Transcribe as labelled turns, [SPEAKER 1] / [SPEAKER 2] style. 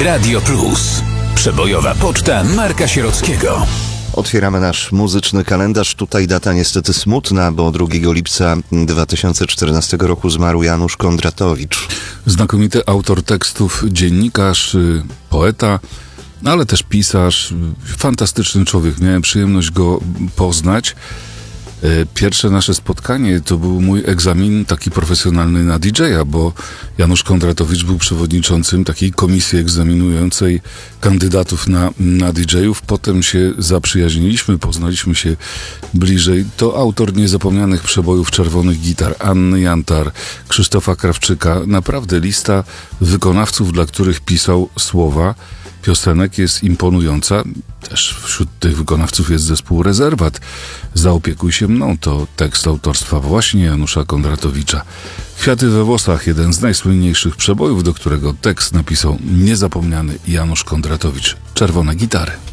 [SPEAKER 1] Radio Plus. Przebojowa poczta Marka Sierockiego.
[SPEAKER 2] Otwieramy nasz muzyczny kalendarz. Tutaj data niestety smutna, bo 2 lipca 2014 roku zmarł Janusz Kondratowicz.
[SPEAKER 3] Znakomity autor tekstów, dziennikarz, poeta, ale też pisarz. Fantastyczny człowiek. Miałem przyjemność go poznać. Pierwsze nasze spotkanie to był mój egzamin taki profesjonalny na DJ-a, bo Janusz Kondratowicz był przewodniczącym takiej komisji egzaminującej kandydatów na DJ-ów. Potem się zaprzyjaźniliśmy, poznaliśmy się bliżej. To autor niezapomnianych przebojów czerwonych gitar, Anny Jantar, Krzysztofa Krawczyka. Naprawdę lista wykonawców, dla których pisał słowa piosenek jest imponująca. Też wśród tych wykonawców jest zespół Rezerwat. Zaopiekuj się mną to tekst autorstwa właśnie Janusza Kondratowicza. Kwiaty we włosach, jeden z najsłynniejszych przebojów, do którego tekst napisał niezapomniany Janusz Kondratowicz. Czerwone gitary.